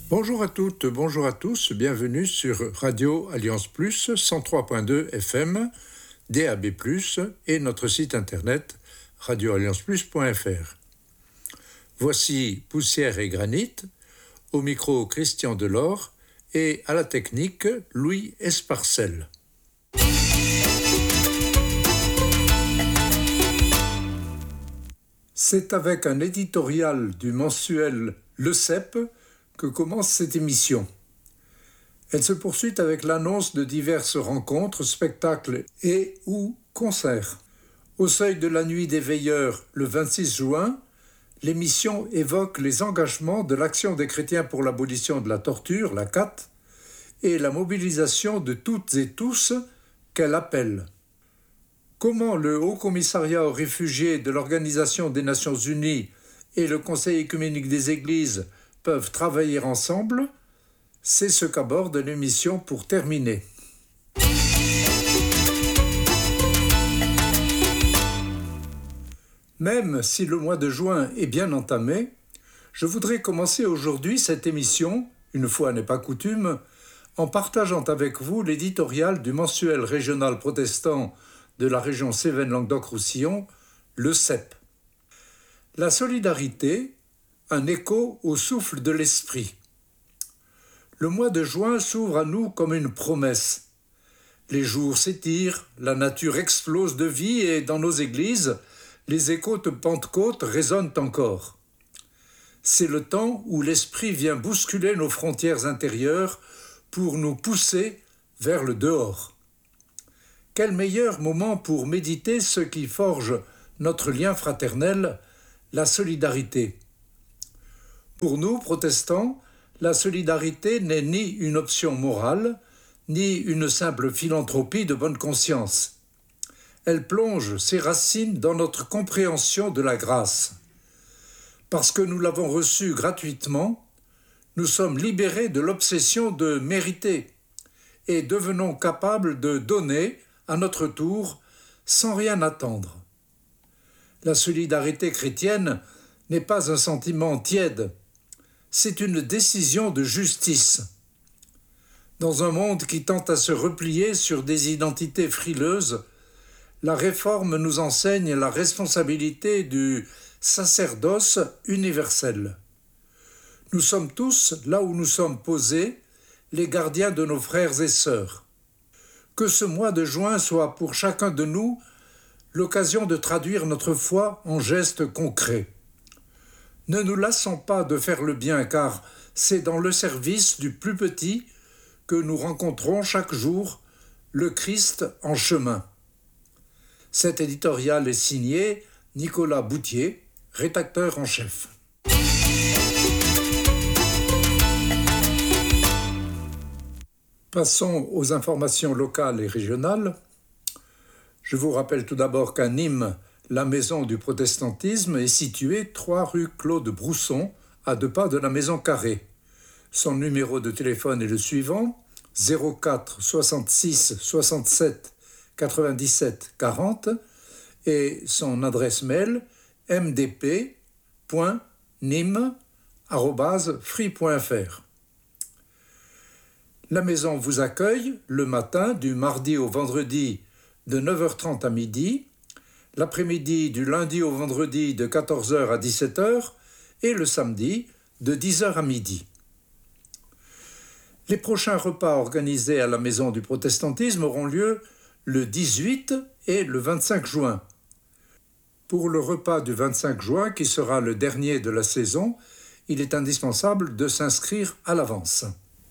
Bonjour à toutes, bonjour à tous, bienvenue sur Radio Alliance Plus 103.2 FM, DAB+, et notre site internet radioallianceplus.fr. Voici Poussière et Granit, au micro Christian Delors et à la technique Louis Esparcel. C'est avec un éditorial du mensuel Le CEP que commence cette émission. Elle se poursuit avec l'annonce de diverses rencontres, spectacles et ou concerts. Au seuil de la nuit des veilleurs, le 26 juin, l'émission évoque les engagements de l'Action des chrétiens pour l'abolition de la torture, la CAT, et la mobilisation de toutes et tous qu'elle appelle. Comment le Haut Commissariat aux réfugiés de l'Organisation des Nations Unies et le Conseil œcuménique des Églises peuvent travailler ensemble, c'est ce qu'aborde l'émission pour terminer. Même si le mois de juin est bien entamé, je voudrais commencer aujourd'hui cette émission, une fois n'est pas coutume, en partageant avec vous l'éditorial du mensuel régional protestant de la région Cévennes-Languedoc-Roussillon, le CEP. La solidarité, un écho au souffle de l'esprit. Le mois de juin s'ouvre à nous comme une promesse. Les jours s'étirent, la nature explose de vie et dans nos églises, les échos de Pentecôte résonnent encore. C'est le temps où l'esprit vient bousculer nos frontières intérieures pour nous pousser vers le dehors. Quel meilleur moment pour méditer ce qui forge notre lien fraternel, la solidarité. Pour nous, protestants, la solidarité n'est ni une option morale, ni une simple philanthropie de bonne conscience. Elle plonge ses racines dans notre compréhension de la grâce. Parce que nous l'avons reçue gratuitement, nous sommes libérés de l'obsession de mériter et devenons capables de donner, à notre tour, sans rien attendre. La solidarité chrétienne n'est pas un sentiment tiède, c'est une décision de justice. Dans un monde qui tend à se replier sur des identités frileuses, la Réforme nous enseigne la responsabilité du sacerdoce universel. Nous sommes tous, là où nous sommes posés, les gardiens de nos frères et sœurs. Que ce mois de juin soit pour chacun de nous l'occasion de traduire notre foi en gestes concrets. Ne nous lassons pas de faire le bien, car c'est dans le service du plus petit que nous rencontrons chaque jour le Christ en chemin. Cet éditorial est signé Nicolas Boutier, rédacteur en chef. Passons aux informations locales et régionales. Je vous rappelle tout d'abord qu'à Nîmes, la maison du protestantisme est située 3 rue Claude Brousson, à 2 pas de la maison Carrée. Son numéro de téléphone est le suivant, 04 66 67 97 40 et son adresse mail mdp.nîmes@free.fr. La maison vous accueille le matin du mardi au vendredi de 9h30 à midi, l'après-midi du lundi au vendredi de 14h à 17h et le samedi de 10h à midi. Les prochains repas organisés à la Maison du Protestantisme auront lieu le 18 et le 25 juin. Pour le repas du 25 juin, qui sera le dernier de la saison, il est indispensable de s'inscrire à l'avance.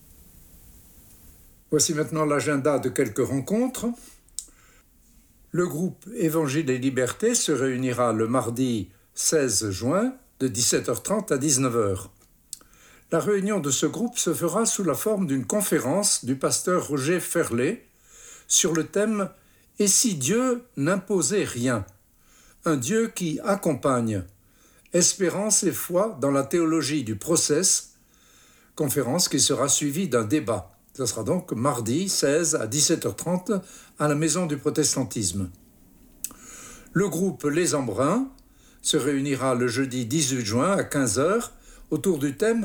Voici maintenant l'agenda de quelques rencontres. Le groupe Évangile et Liberté se réunira le mardi 16 juin de 17h30 à 19h. La réunion de ce groupe se fera sous la forme d'une conférence du pasteur Roger Ferlet sur le thème « Et si Dieu n'imposait rien ?» Un Dieu qui accompagne, espérance et foi dans la théologie du process, conférence qui sera suivie d'un débat. Ce sera donc mardi 16 à 17h30 à la Maison du Protestantisme. Le groupe Les Embruns se réunira le jeudi 18 juin à 15h autour du thème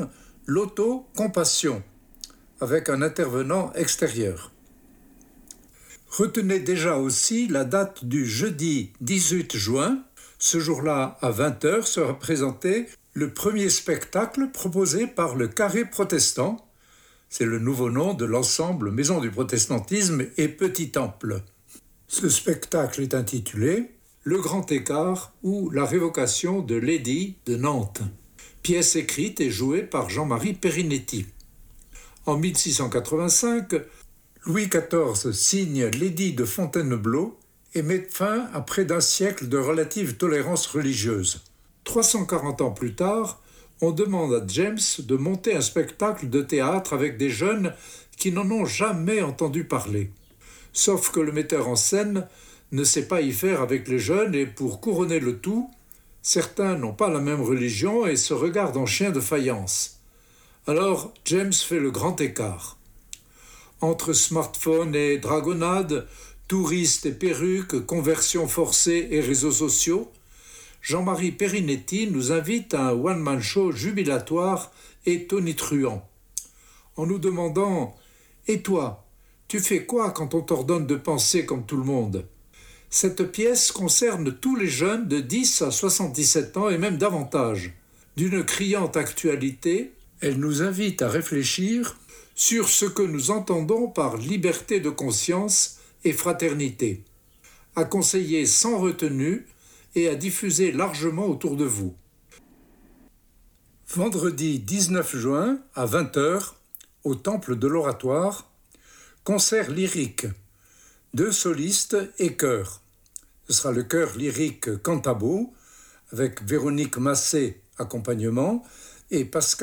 l'auto-compassion, avec un intervenant extérieur. Retenez déjà aussi la date du jeudi 18 juin. Ce jour-là, à 20h, sera présenté le premier spectacle proposé par le Carré Protestant. C'est le nouveau nom de l'ensemble Maison du Protestantisme et Petit Temple. Ce spectacle est intitulé « Le Grand Écart ou la révocation de l'édit de Nantes », pièce écrite et jouée par Jean-Marie Perinetti. En 1685, Louis XIV signe l'édit de Fontainebleau et met fin à près d'un siècle de relative tolérance religieuse. 340 ans plus tard, on demande à James de monter un spectacle de théâtre avec des jeunes qui n'en ont jamais entendu parler. Sauf que le metteur en scène ne sait pas y faire avec les jeunes et pour couronner le tout, certains n'ont pas la même religion et se regardent en chiens de faïence. Alors James fait le grand écart. Entre smartphone et dragonnade, touristes et perruques, conversions forcées et réseaux sociaux, Jean-Marie Perinetti nous invite à un one-man show jubilatoire et tonitruant, en nous demandant « Et toi, tu fais quoi quand on t'ordonne de penser comme tout le monde ?» Cette pièce concerne tous les jeunes de 10 à 77 ans et même davantage. D'une criante actualité, elle nous invite à réfléchir sur ce que nous entendons par liberté de conscience et fraternité, à conseiller sans retenue et à diffuser largement autour de vous. Vendredi 19 juin à 20h, au Temple de l'Oratoire, concert lyrique, 2 solistes et chœur. Ce sera le chœur lyrique Cantabo, avec Véronique Massé, accompagnement, et Pascal